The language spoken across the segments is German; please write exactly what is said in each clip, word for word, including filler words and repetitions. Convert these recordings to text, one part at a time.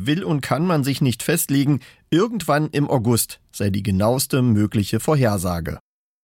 Da will und kann man sich nicht festlegen. Irgendwann im August sei die genaueste mögliche Vorhersage.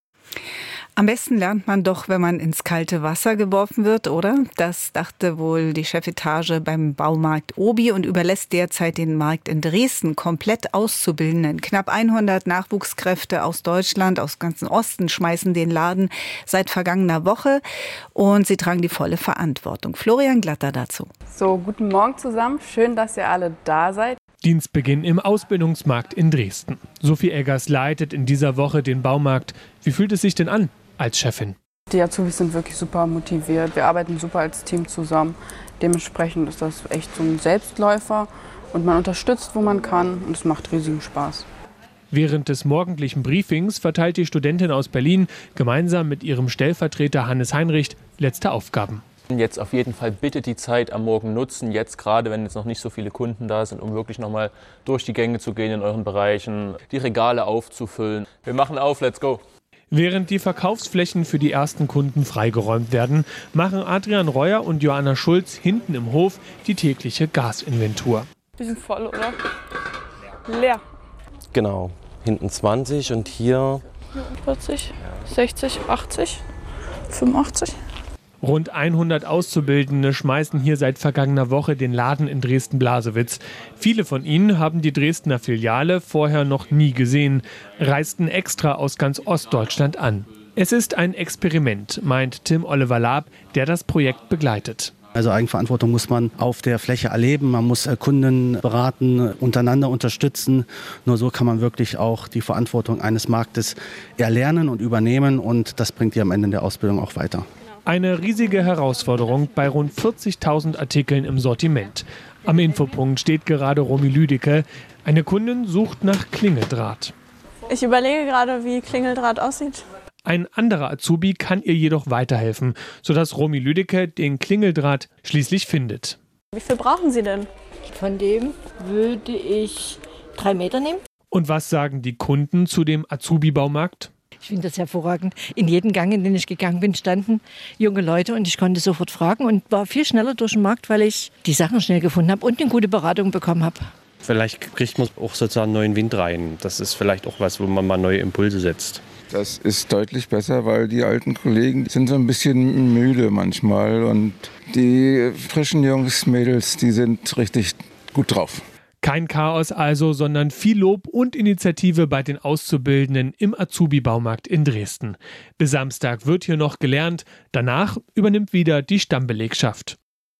Am besten lernt man doch, wenn man ins kalte Wasser geworfen wird, oder? Das dachte wohl die Chefetage beim Baumarkt Obi und überlässt derzeit den Markt in Dresden komplett Auszubildenden. Knapp hundert Nachwuchskräfte aus Deutschland, aus ganzen Osten schmeißen den Laden seit vergangener Woche und sie tragen die volle Verantwortung. Florian Glatter dazu. So, guten Morgen zusammen. Schön, dass ihr alle da seid. Dienstbeginn im Ausbildungsmarkt in Dresden. Sophie Eggers leitet in dieser Woche den Baumarkt. Wie fühlt es sich denn an als Chefin? Die Azubis sind wirklich super motiviert. Wir arbeiten super als Team zusammen. Dementsprechend ist das echt so ein Selbstläufer und man unterstützt, wo man kann und es macht riesigen Spaß. Während des morgendlichen Briefings verteilt die Studentin aus Berlin gemeinsam mit ihrem Stellvertreter Hannes Heinrich letzte Aufgaben. Jetzt auf jeden Fall bitte die Zeit am Morgen nutzen, jetzt gerade, wenn jetzt noch nicht so viele Kunden da sind, um wirklich nochmal durch die Gänge zu gehen in euren Bereichen, die Regale aufzufüllen. Wir machen auf, let's go! Während die Verkaufsflächen für die ersten Kunden freigeräumt werden, machen Adrian Reuer und Johanna Schulz hinten im Hof die tägliche Gasinventur. Bisschen voll, oder? Leer. Genau, hinten zwanzig und hier vierzig, sechzig, achtzig, fünfundachtzig. Rund hundert Auszubildende schmeißen hier seit vergangener Woche den Laden in Dresden-Blasewitz. Viele von ihnen haben die Dresdner Filiale vorher noch nie gesehen, reisten extra aus ganz Ostdeutschland an. Es ist ein Experiment, meint Tim Oliver Laab, der das Projekt begleitet. Also Eigenverantwortung muss man auf der Fläche erleben, man muss Kunden beraten, untereinander unterstützen. Nur so kann man wirklich auch die Verantwortung eines Marktes erlernen und übernehmen und das bringt die am Ende der Ausbildung auch weiter. Eine riesige Herausforderung bei rund vierzigtausend Artikeln im Sortiment. Am Infopunkt steht gerade Romy Lüdecke. Eine Kundin sucht nach Klingeldraht. Ich überlege gerade, wie Klingeldraht aussieht. Ein anderer Azubi kann ihr jedoch weiterhelfen, sodass Romy Lüdecke den Klingeldraht schließlich findet. Wie viel brauchen Sie denn? Von dem würde ich drei Meter nehmen. Und was sagen die Kunden zu dem Azubi-Baumarkt? Ich finde das hervorragend. In jedem Gang, in den ich gegangen bin, standen junge Leute und ich konnte sofort fragen und war viel schneller durch den Markt, weil ich die Sachen schnell gefunden habe und eine gute Beratung bekommen habe. vielleicht kriegt man auch sozusagen neuen Wind rein. Das ist vielleicht auch was, wo man mal neue Impulse setzt. Das ist deutlich besser, weil die alten Kollegen sind so ein bisschen müde manchmal und die frischen Jungs, Mädels, die sind richtig gut drauf. Kein Chaos also, sondern viel Lob und Initiative bei den Auszubildenden im Azubi-Baumarkt in Dresden. Bis Samstag wird hier noch gelernt, danach übernimmt wieder die Stammbelegschaft.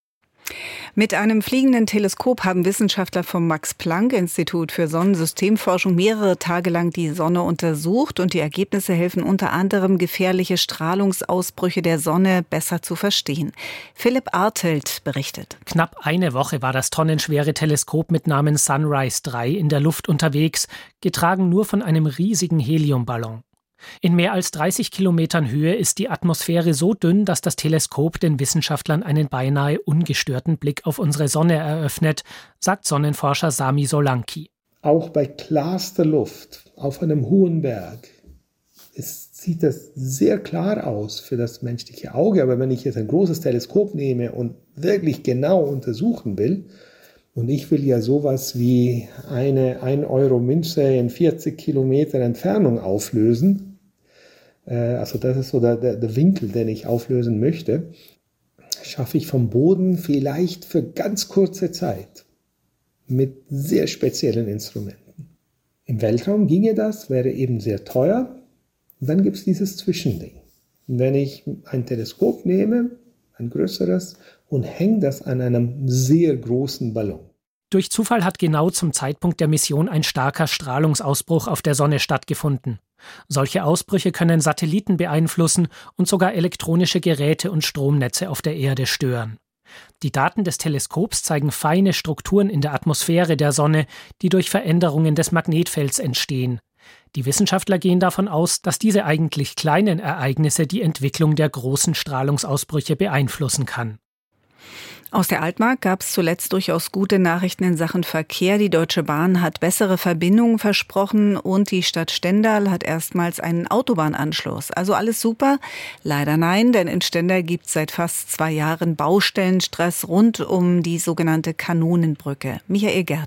Mit einem fliegenden Teleskop haben Wissenschaftler vom Max-Planck-Institut für Sonnensystemforschung mehrere Tage lang die Sonne untersucht und die Ergebnisse helfen unter anderem, gefährliche Strahlungsausbrüche der Sonne besser zu verstehen. Philipp Artelt berichtet. Knapp eine Woche war das tonnenschwere Teleskop mit Namen Sunrise drei in der Luft unterwegs, getragen nur von einem riesigen Heliumballon. In mehr als dreißig Kilometern Höhe ist die Atmosphäre so dünn, dass das Teleskop den Wissenschaftlern einen beinahe ungestörten Blick auf unsere Sonne eröffnet, sagt Sonnenforscher Sami Solanki. Auch bei klarster Luft auf einem hohen Berg es sieht das sehr klar aus für das menschliche Auge. Aber wenn ich jetzt ein großes Teleskop nehme und wirklich genau untersuchen will, und ich will ja sowas wie eine ein Euro Münze in vierzig Kilometer Entfernung auflösen, also das ist so der, der, der Winkel, den ich auflösen möchte, schaffe ich vom Boden vielleicht für ganz kurze Zeit mit sehr speziellen Instrumenten. Im Weltraum ginge das, wäre eben sehr teuer. Und dann gibt es dieses Zwischending. Und wenn ich ein Teleskop nehme, ein größeres, und hänge das an einem sehr großen Ballon. Durch Zufall hat genau zum Zeitpunkt der Mission ein starker Strahlungsausbruch auf der Sonne stattgefunden. Solche Ausbrüche können Satelliten beeinflussen und sogar elektronische Geräte und Stromnetze auf der Erde stören. Die Daten des Teleskops zeigen feine Strukturen in der Atmosphäre der Sonne, die durch Veränderungen des Magnetfelds entstehen. Die Wissenschaftler gehen davon aus, dass diese eigentlich kleinen Ereignisse die Entwicklung der großen Strahlungsausbrüche beeinflussen kann. Aus der Altmark gab es zuletzt durchaus gute Nachrichten in Sachen Verkehr. Die Deutsche Bahn hat bessere Verbindungen versprochen und die Stadt Stendal hat erstmals einen Autobahnanschluss. Also alles super? Leider nein, denn in Stendal gibt es seit fast zwei Jahren Baustellenstress rund um die sogenannte Kanonenbrücke. Michael Gerd.